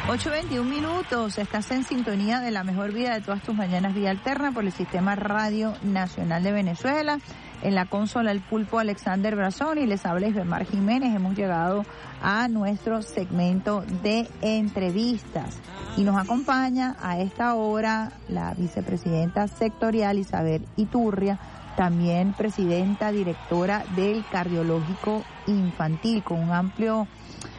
8:21, estás en sintonía de la mejor vida de todas tus mañanas, Vía Alterna, por el Sistema Radio Nacional de Venezuela. En la consola el pulpo Alexander Brazón y les habla Isbemar Jiménez. Hemos llegado a nuestro segmento de entrevistas y nos acompaña a esta hora la vicepresidenta sectorial Isabel Iturria, también presidenta directora del Cardiológico Infantil, con un amplio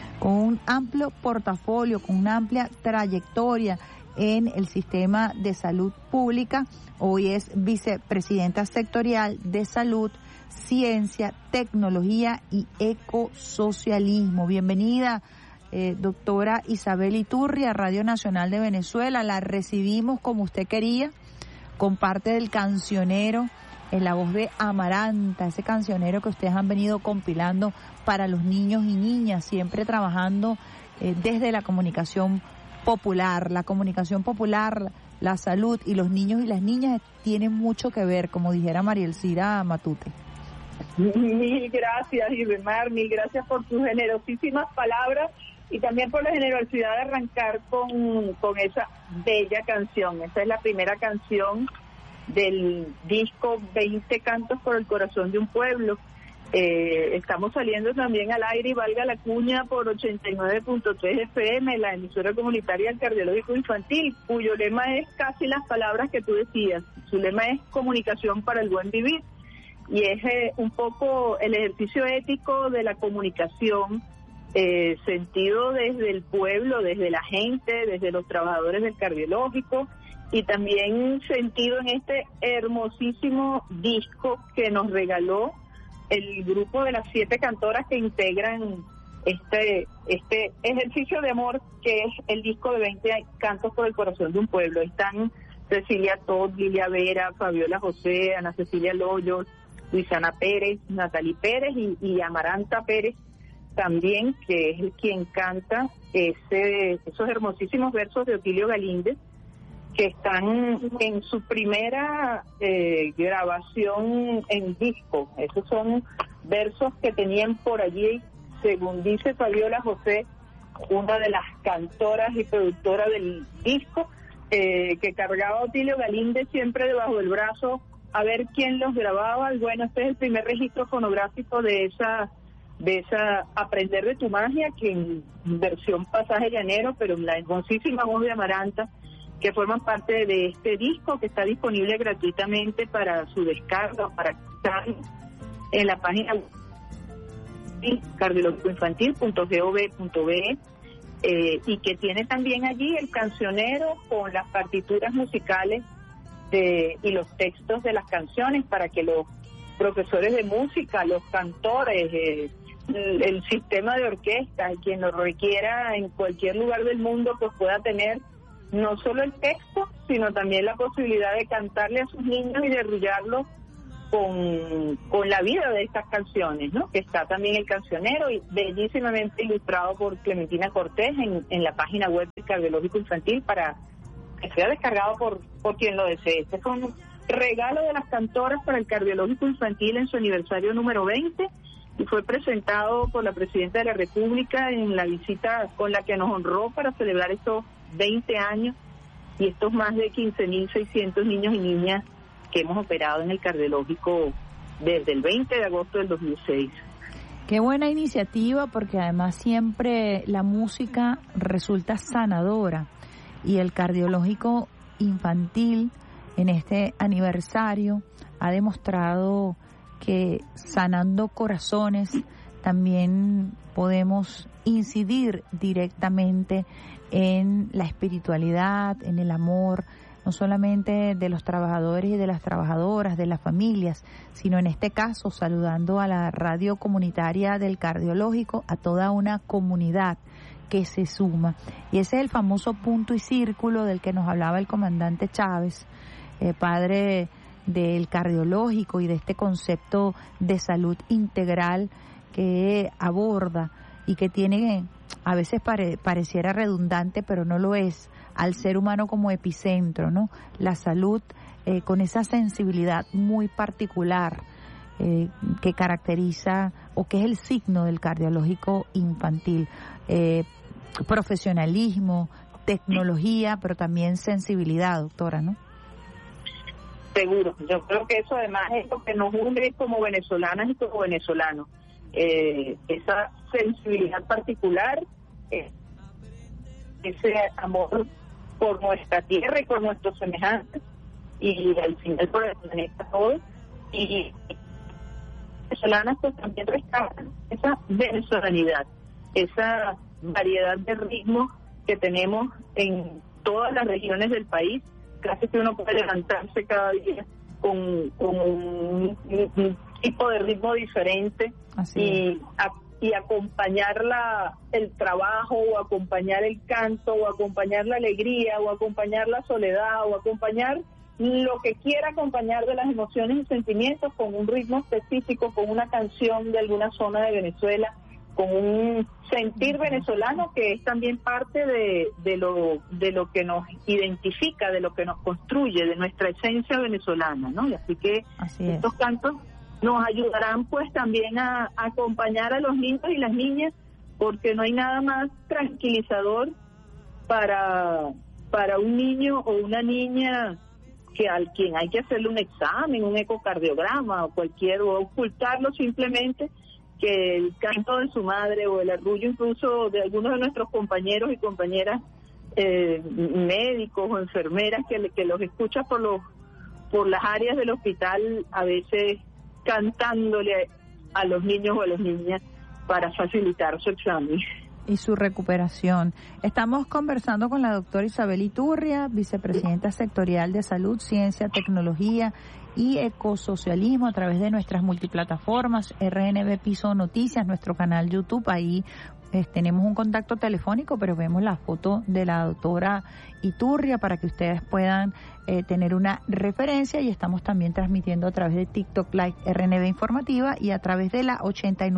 portafolio, con una amplia trayectoria en el sistema de salud pública. Hoy es vicepresidenta sectorial de salud, ciencia, tecnología y ecosocialismo. Bienvenida, doctora Isabel Iturria, Radio Nacional de Venezuela. La recibimos como usted quería, con parte del cancionero, en la voz de Amaranta, ese cancionero que ustedes han venido compilando para los niños y niñas, siempre trabajando desde la comunicación popular. La comunicación popular, la salud y los niños y las niñas tienen mucho que ver, como dijera María Elcira Matute. Mil gracias, Isbemar, mil gracias por tus generosísimas palabras y también por la generosidad de arrancar con esa bella canción. Esa es la primera canción del disco 20 Cantos por el Corazón de un Pueblo. Estamos saliendo también al aire, y valga la cuña, por 89.3 FM, la emisora comunitaria del Cardiológico Infantil, cuyo lema es casi las palabras que tú decías. Su lema es comunicación para el buen vivir, y es un poco el ejercicio ético de la comunicación, sentido desde el pueblo, desde la gente, desde los trabajadores del cardiológico, y también sentido en este hermosísimo disco que nos regaló el grupo de las 7 cantoras que integran este ejercicio de amor, que es el disco de 20 Cantos por el Corazón de un Pueblo. Están Cecilia Todd, Lilia Vera, Fabiola José, Ana Cecilia Loyos, Luisana Pérez, Natalie Pérez y Amaranta Pérez también, que es quien canta esos hermosísimos versos de Otilio Galíndez, que están en su primera grabación en disco. Esos son versos que tenían por allí, según dice Fabiola José, una de las cantoras y productoras del disco, que cargaba a Otilio Galíndez siempre debajo del brazo a ver quién los grababa. Y bueno, este es el primer registro fonográfico de esa Aprender de tu Magia, que en versión Pasaje Llanero, pero en la hermosísima voz de Amaranta, que forman parte de este disco, que está disponible gratuitamente para su descarga, para estar en la página cardiológicoinfantil.gov.be, y que tiene también allí el cancionero con las partituras musicales y los textos de las canciones, para que los profesores de música, los cantores, el sistema de orquesta, quien lo requiera en cualquier lugar del mundo, pues pueda tener no solo el texto, sino también la posibilidad de cantarle a sus niños y de arrullarlos con la vida de estas canciones, ¿no? Que está también el cancionero, y bellísimamente ilustrado por Clementina Cortés en la página web del Cardiológico Infantil, para que sea descargado por quien lo desee. Este fue un regalo de las cantoras para el Cardiológico Infantil en su aniversario número 20, y fue presentado por la Presidenta de la República en la visita con la que nos honró para celebrar estos 20 años y estos más de 15.600 niños y niñas que hemos operado en el cardiológico desde el 20 de agosto del 2006. Qué buena iniciativa, porque además siempre la música resulta sanadora, y el Cardiológico Infantil en este aniversario ha demostrado que sanando corazones también podemos incidir directamente en la espiritualidad, en el amor, no solamente de los trabajadores y de las trabajadoras, de las familias, sino en este caso saludando a la radio comunitaria del Cardiológico, a toda una comunidad que se suma. Y ese es el famoso punto y círculo del que nos hablaba el comandante Chávez, padre del Cardiológico y de este concepto de salud integral que aborda y que tiene, a veces pareciera redundante, pero no lo es, al ser humano como epicentro, ¿no? La salud con esa sensibilidad muy particular que caracteriza o que es el signo del Cardiológico Infantil. profesionalismo, tecnología, pero también sensibilidad, doctora, ¿no? Seguro, yo creo que eso además es lo que nos une como venezolanas y como venezolanos, esa sensibilidad particular, ese amor por nuestra tierra y por nuestros semejantes, y al final por el planeta todo, y venezolanas pues también rescatan esa venezolanidad, esa variedad de ritmos que tenemos en todas las regiones del país. Casi que uno puede levantarse cada día con un tipo de ritmo diferente y acompañar el trabajo, o acompañar el canto, o acompañar la alegría, o acompañar la soledad, o acompañar lo que quiera acompañar de las emociones y sentimientos con un ritmo específico, con una canción de alguna zona de Venezuela, con un sentir venezolano que es también parte de lo que nos identifica, de lo que nos construye, de nuestra esencia venezolana, ¿no? Y así que estos cantos nos ayudarán pues también a acompañar a los niños y las niñas, porque no hay nada más tranquilizador para un niño o una niña que al quien hay que hacerle un examen, un ecocardiograma o ocultarlo simplemente, que el canto de su madre o el arrullo incluso de algunos de nuestros compañeros y compañeras médicos o enfermeras que los escucha por las áreas del hospital, a veces cantándole a los niños o a las niñas para facilitar su examen y su recuperación. Estamos conversando con la doctora Isabel Iturria, vicepresidenta sectorial de Salud, Ciencia, Tecnología y Ecosocialismo, a través de nuestras multiplataformas, RNB Piso Noticias, nuestro canal YouTube. Ahí tenemos un contacto telefónico, pero vemos la foto de la doctora Iturria para que ustedes puedan tener una referencia, y estamos también transmitiendo a través de TikTok Live RNB Informativa y a través de la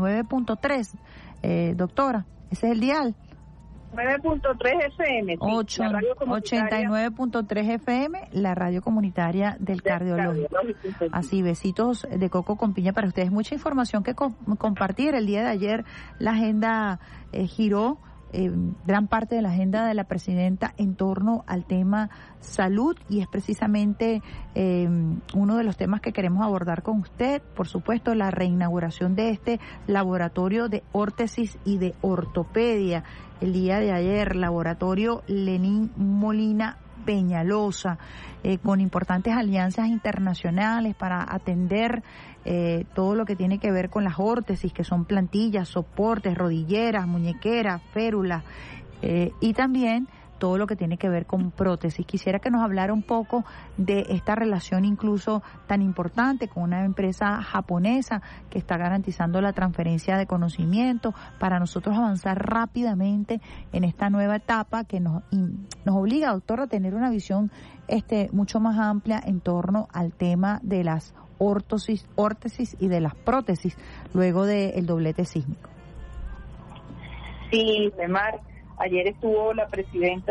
89.3, doctora. Ese es el dial. 9.3 FM. 89.3 FM, la radio comunitaria del cardiológico. Así, besitos de coco con piña para ustedes. Mucha información que compartir. El día de ayer la agenda giró, gran parte de la agenda de la presidenta en torno al tema salud, y es precisamente uno de los temas que queremos abordar con usted. Por supuesto, la reinauguración de este laboratorio de órtesis y de ortopedia el día de ayer, laboratorio Lenín Molina Peñalosa, con importantes alianzas internacionales para atender todo lo que tiene que ver con las órtesis, que son plantillas, soportes, rodilleras, muñequeras, férulas, y también todo lo que tiene que ver con prótesis. Quisiera que nos hablara un poco de esta relación incluso tan importante con una empresa japonesa que está garantizando la transferencia de conocimiento para nosotros avanzar rápidamente en esta nueva etapa que nos obliga, doctor, a tener una visión mucho más amplia en torno al tema de las órtesis y de las prótesis luego del doblete sísmico. Sí, Mar, ayer estuvo la presidenta